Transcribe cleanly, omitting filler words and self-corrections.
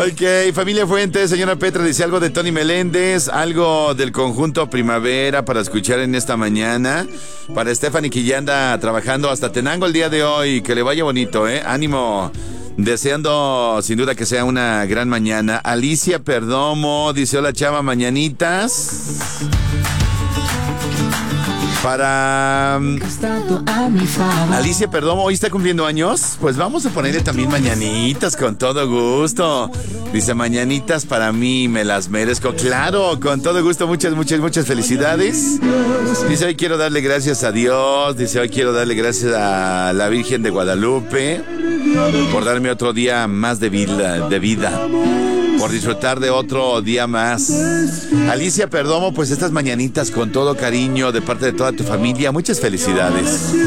Ok, familia Fuentes, señora Petra dice algo de Tony Meléndez, algo del conjunto Primavera para escuchar en esta mañana. Para Stephanie que ya anda trabajando hasta Tenango el día de hoy, que le vaya bonito, ánimo. Deseando sin duda que sea una gran mañana. Alicia Perdomo dice hola chava, mañanitas. Para Alicia Perdomo, hoy está cumpliendo años. Pues vamos a ponerle también mañanitas con todo gusto. Dice mañanitas para mí, me las merezco. Claro, con todo gusto, muchas felicidades. Dice hoy quiero darle gracias a Dios. Dice hoy quiero darle gracias a la Virgen de Guadalupe por darme otro día más de vida. Por disfrutar de otro día más. Alicia Perdomo, pues estas mañanitas con todo cariño de parte de toda tu familia. Muchas felicidades.